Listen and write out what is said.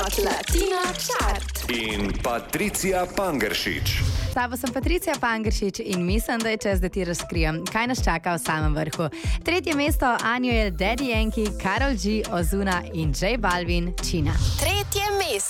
Latina Chart in Patricija Pangeršič. Tabo sem Patricija Pangeršič in mislim, da je čas, da ti razkrijem, kaj nas čaka v samem vrhu. 3. mesto Anuel, Daddy Yankee, Karol G, Ozuna in J Balvin, Čina. 3. mesto.